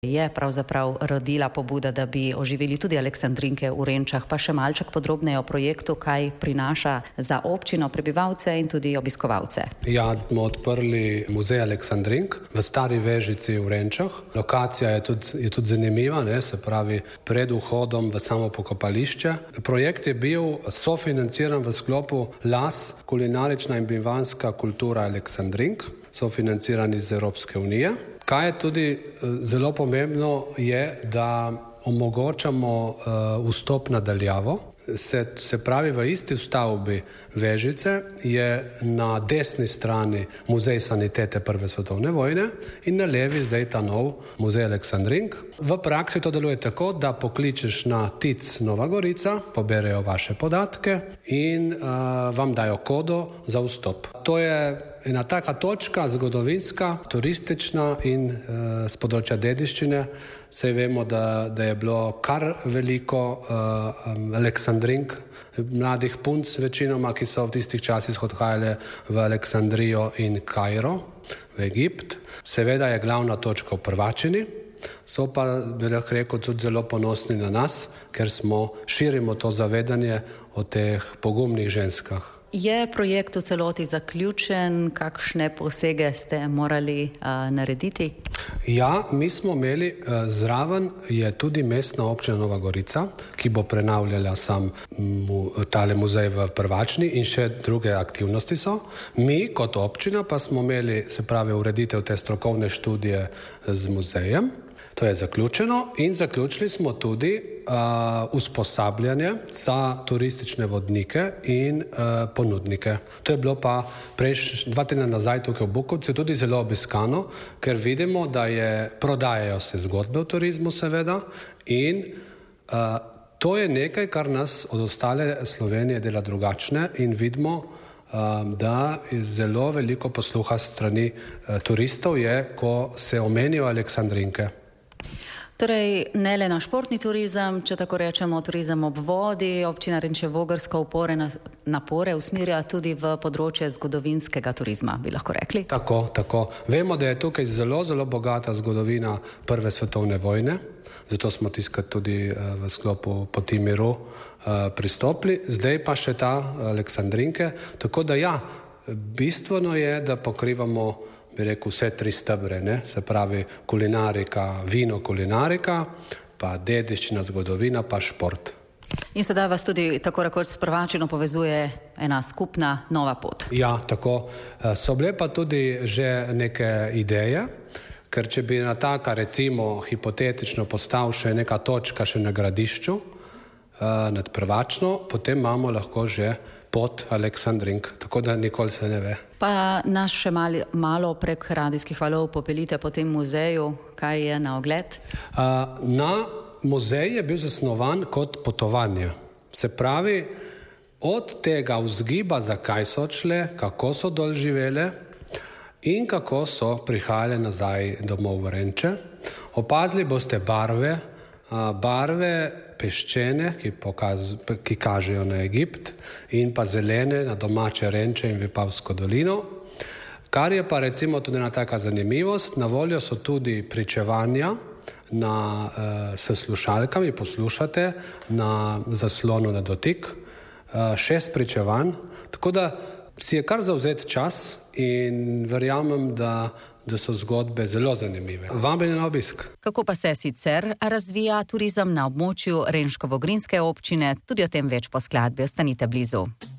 je pravzaprav rodila pobuda, da bi oživeli tudi aleksandrinke v Renčah, pa še malček podrobneje o projektu, kaj prinaša za občino, prebivalce in tudi obiskovalce. Ja, smo odprli muzej aleksandrink v Stari Vežici v Renčah. Lokacija je tudi zanimiva, se pravi pred vhodom v samo pokopališče. Projekt je bil sofinanciran v sklopu LAS, kulinarična in bivanska kultura aleksandrink, sofinanciran iz Evropske unije. Kaj je tudi zelo pomembno je, da omogočamo vstop na daljavo. Se pravi, v isti stavbi Vežice je na desni strani muzej sanitete Prve svetovne vojne in na levi zdaj ta nov muzej Aleksandrink. V praksi to deluje tako, da pokličeš na TIC Nova Gorica, poberejo vaše podatke in vam dajo kodo za vstop. To je ena taka točka, zgodovinska, turistična in z področja dediščine. Saj vemo, da je bilo kar veliko aleksandrink, mladih punc večinoma, ki so v tistih časih odhajale v Aleksandrijo in Kairo, v Egipt. Seveda je glavna točka v Prvačini, so pa, bi lahko rekel, tudi zelo ponosni na nas, ker širimo to zavedanje o teh pogumnih ženskah. Je projekt v celoti zaključen? Kakšne posege ste morali narediti? Ja, mi smo imeli zraven je tudi mestna občina Nova Gorica, ki bo prenavljala sam tale muzej v Prvačni in še druge aktivnosti so. Mi kot občina pa smo imeli, se pravi, ureditev te strokovne študije z muzejem. To je zaključeno in zaključili smo tudi usposabljanje za turistične vodnike in ponudnike. To je bilo pa 2 tedna nazaj tukaj v Bukovcu tudi zelo obiskano, ker vidimo, da prodajajo se zgodbe v turizmu seveda in to je nekaj, kar nas od ostale Slovenije dela drugačne in vidimo, da je zelo veliko posluha strani turistov ko se omenijo Aleksandrinke. Torej, ne le na športni turizem, če tako rečemo, turizem ob vodi, občina Renče-Vogrsko napore usmerja tudi v področje zgodovinskega turizma, bi lahko rekli. Tako. Vemo, da je tukaj zelo, zelo bogata zgodovina Prve svetovne vojne, zato smo tiskati tudi v sklopu Poti miru pristopili. Zdaj pa še ta Aleksandrinke. Tako da ja, bistveno je, da pokrivamo, bi rekel, vse 3 stebre, se pravi kulinarika, vino kulinarika, pa dediščina, zgodovina, pa šport. In sedaj vas tudi tako rekoč s Prvačino povezuje ena skupna nova pot. Ja, tako. So bile pa tudi že neke ideje, ker če bi na taka recimo hipotetično postal še neka točka še na Gradišču nad Prvačno, potem imamo lahko že pot Aleksandrink, tako da nikoli se ne ve. Pa nas še malo prek radijskih valov popeljite po tem muzeju, kaj je na ogled? Na muzej je bil zasnovan kot potovanje. Se pravi, od tega vzgiba, zakaj so odšle, kako so dol živele in kako so prihajale nazaj domov v Renče. Opazili boste barve peščene, ki kažejo na Egipt, in pa zelene na domače Renče in Vipavsko dolino. Kar je pa recimo tudi ena taka zanimivost, na voljo so tudi pričevanja s slušalkami, poslušate na zaslonu na dotik, 6 pričevanj, tako da si je kar zavzet čas in verjamem, da so zgodbe zelo zanimive. Vabljeni na obisk. Kako pa se sicer razvija turizem na območju Renško-Vogrinske občine? Tudi o tem več po skladbi, ostanite blizu.